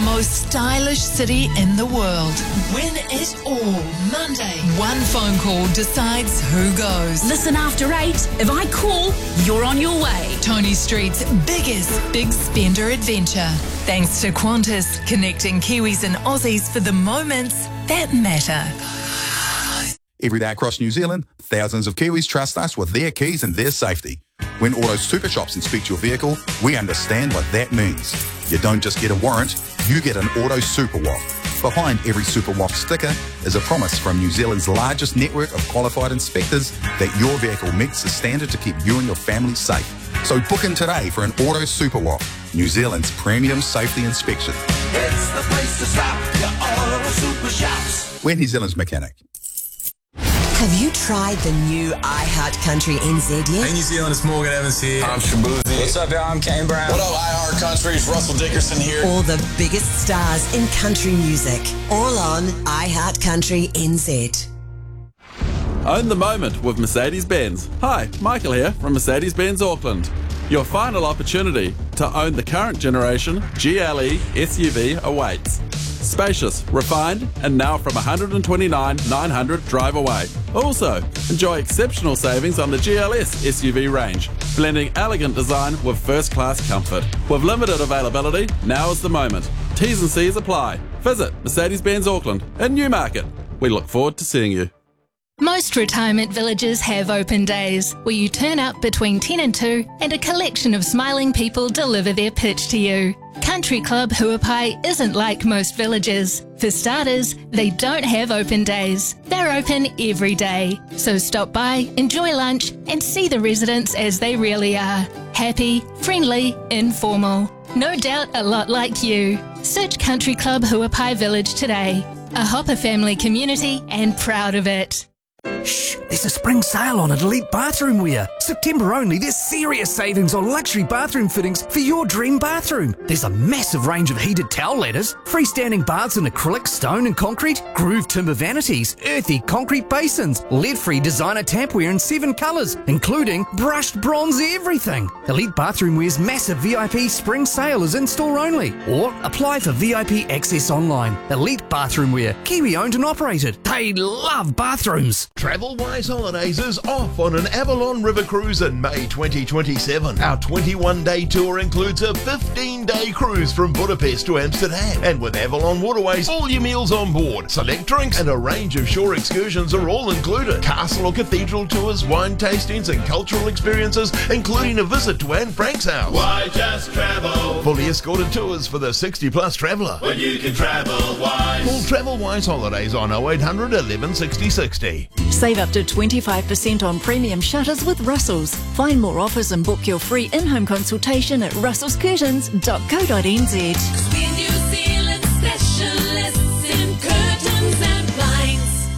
most stylish city in the world. Win it all Monday. One phone call decides who goes. Listen after 8. If I call, you're on your way. Tony Street's biggest big spender adventure. Thanks to Qantas, connecting Kiwis and Aussies for the moments that matter. Every day across New Zealand, thousands of Kiwis trust us with their keys and their safety. When Auto Super Shops inspect your vehicle, we understand what that means. You don't just get a warrant, you get an Auto Super WAF. Behind every Super WAF sticker is a promise from New Zealand's largest network of qualified inspectors that your vehicle meets the standard to keep you and your family safe. So book in today for an Auto Super WAF, New Zealand's premium safety inspection. It's the place to stop, your Auto Super Shops. We're New Zealand's mechanic. Have you tried the new iHeart Country NZ yet? Hey New Zealand, it's Morgan Evans here. I'm Shabuzi. What's up, y'all? I'm Kane Brown. What up, iHeart Country? It's Russell Dickerson here. All the biggest stars in country music, all on iHeart Country NZ. Own the moment with Mercedes-Benz. Hi, Michael here from Mercedes-Benz Auckland. Your final opportunity to own the current generation GLE SUV awaits. Spacious, refined, and now from $129,900 drive away. Also, enjoy exceptional savings on the GLS SUV range, blending elegant design with first-class comfort. With limited availability, now is the moment. T's and C's apply. Visit Mercedes-Benz Auckland in Newmarket. We look forward to seeing you. Most retirement villages have open days where you turn up between 10 and 2 and a collection of smiling people deliver their pitch to you. Country Club Huapai isn't like most villages. For starters, they don't have open days. They're open every day. So stop by, enjoy lunch and see the residents as they really are. Happy, friendly, informal. No doubt a lot like you. Search Country Club Huapai Village today. A Hopper family community and proud of it. Shh, there's a spring sale on at Elite Bathroom Wear. September only, there's serious savings on luxury bathroom fittings for your dream bathroom. There's a massive range of heated towel ladders, freestanding baths in acrylic, stone and concrete, grooved timber vanities, earthy concrete basins, lead-free designer tapware in 7 colours, including brushed bronze everything. Elite Bathroom Wear's massive VIP spring sale is in-store only, or apply for VIP access online. Elite Bathroom Wear, Kiwi owned and operated. They love bathrooms. Travelwise Holidays is off on an Avalon River cruise in May 2027. Our 21-day tour includes a 15-day cruise from Budapest to Amsterdam. And with Avalon Waterways, all your meals on board, select drinks and a range of shore excursions are all included. Castle or cathedral tours, wine tastings and cultural experiences, including a visit to Anne Frank's house. Why just travel? Fully escorted tours for the 60-plus traveller. When you can travel wise. Call Travelwise Holidays on 0800 11 60 60. Save up to 25% on premium shutters with Russell's. Find more offers and book your free in-home consultation at russellscurtains.co.nz. We're New Zealand specialists in curtains and blinds.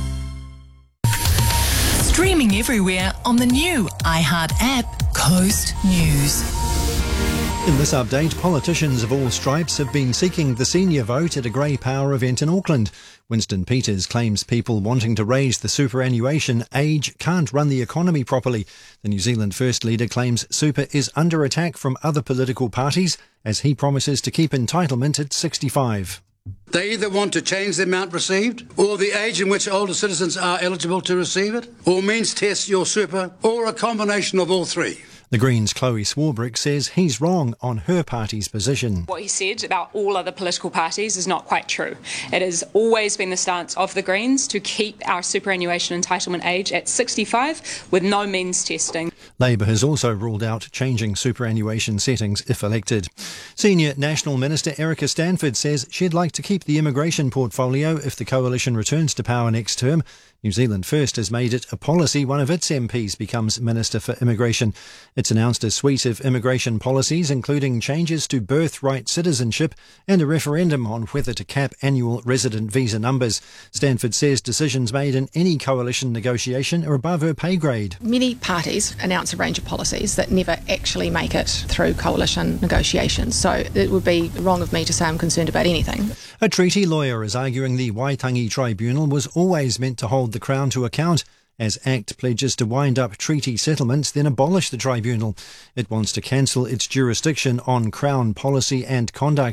Streaming everywhere on the new iHeart app, Coast News. In this update, politicians of all stripes have been seeking the senior vote at a grey power event in Auckland. Winston Peters claims people wanting to raise the superannuation age can't run the economy properly. The New Zealand First Leader claims super is under attack from other political parties as he promises to keep entitlement at 65. They either want to change the amount received, or the age in which older citizens are eligible to receive it, or means test your super, or a combination of all three. The Greens' Chloe Swarbrick says he's wrong on her party's position. What he said about all other political parties is not quite true. It has always been the stance of the Greens to keep our superannuation entitlement age at 65 with no means testing. Labour has also ruled out changing superannuation settings if elected. Senior National Minister Erica Stanford says she'd like to keep the immigration portfolio if the coalition returns to power next term. New Zealand First has made it a policy one of its MPs becomes Minister for Immigration. It's announced a suite of immigration policies, including changes to birthright citizenship and a referendum on whether to cap annual resident visa numbers. Stanford says decisions made in any coalition negotiation are above her pay grade. Many parties announce a range of policies that never actually make it through coalition negotiations, so it would be wrong of me to say I'm concerned about anything. A treaty lawyer is arguing the Waitangi Tribunal was always meant to hold the Crown to account as ACT pledges to wind up treaty settlements, then abolish the tribunal. It wants to cancel its jurisdiction on Crown policy and conduct.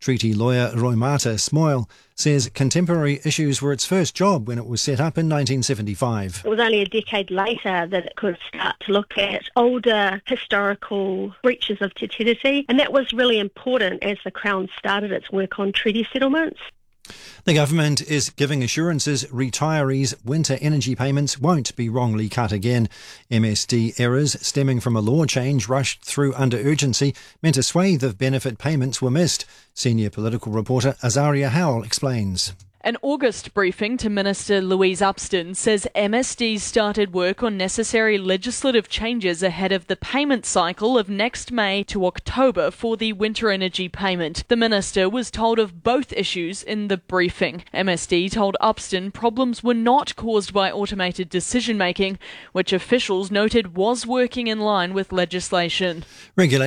Treaty lawyer Roimata Smoil says contemporary issues were its first job when it was set up in 1975. It was only a decade later that it could start to look at older historical breaches of Te Tiriti, and that was really important as the Crown started its work on treaty settlements. The government is giving assurances retirees' winter energy payments won't be wrongly cut again. MSD errors stemming from a law change rushed through under urgency meant a swathe of benefit payments were missed. Senior political reporter Azaria Howell explains. An August briefing to Minister Louise Upston says MSD started work on necessary legislative changes ahead of the payment cycle of next May to October for the winter energy payment. The minister was told of both issues in the briefing. MSD told Upston problems were not caused by automated decision-making, which officials noted was working in line with legislation.